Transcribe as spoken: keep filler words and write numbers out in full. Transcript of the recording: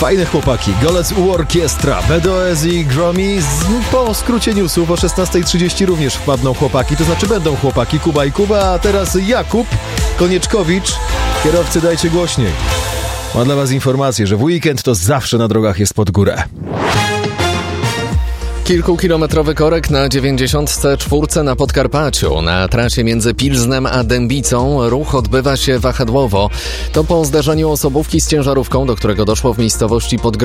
Fajne chłopaki, Golec U Orkiestra, B D O S i Gromi. Po skrócie newsów o szesnasta trzydzieści również wpadną chłopaki, to znaczy będą chłopaki Kuba i Kuba, a teraz Jakub Konieczkowicz. Kierowcy, dajcie głośniej. Mam dla was informację, że w weekend to zawsze na drogach jest pod górę. Kilkukilometrowy korek na dziewięćdziesiątce czwórce na Podkarpaciu. Na trasie między Pilznem a Dębicą ruch odbywa się wahadłowo. To po zdarzeniu osobówki z ciężarówką, do którego doszło w miejscowości Podgro